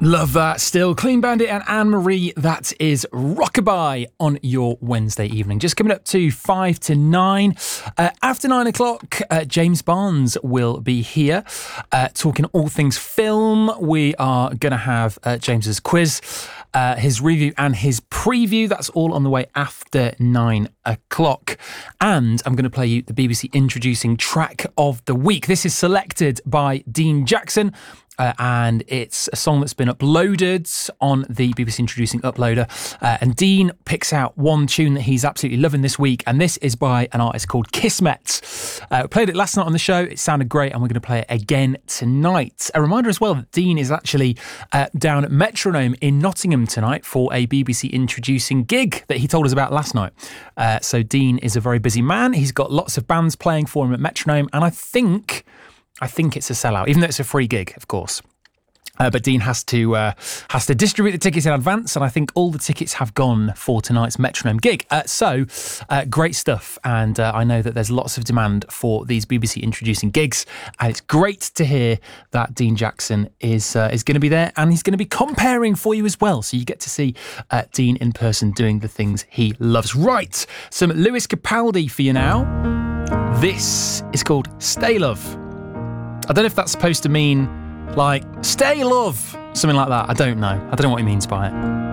Love that. Still, Clean Bandit and Anne-Marie, that is Rockabye on your Wednesday evening. Just coming up to 5 to 9. After 9 o'clock, James Barnes will be here talking all things film. We are going to have James's quiz, his review and his preview. That's all on the way after 9 o'clock. And I'm going to play you the BBC Introducing Track of the Week. This is selected by Dean Jackson. And it's a song that's been uploaded on the BBC Introducing Uploader. And Dean picks out one tune that he's absolutely loving this week. And this is by an artist called Kismet. We played it last night on the show. It sounded great. And we're going to play it again tonight. A reminder as well that Dean is actually down at Metronome in Nottingham tonight for a BBC Introducing gig that he told us about last night. So Dean is a very busy man. He's got lots of bands playing for him at Metronome. And I think it's a sellout, even though it's a free gig, of course. But Dean has to distribute the tickets in advance, and I think all the tickets have gone for tonight's Metronome gig. So great stuff, and I know that there's lots of demand for these BBC Introducing gigs, and it's great to hear that Dean Jackson is going to be there, and he's going to be comparing for you as well, so you get to see Dean in person doing the things he loves. Right, some Lewis Capaldi for you now. This is called Stay Love. I don't know if that's supposed to mean, like, stay love, something like that. I don't know what he means by it.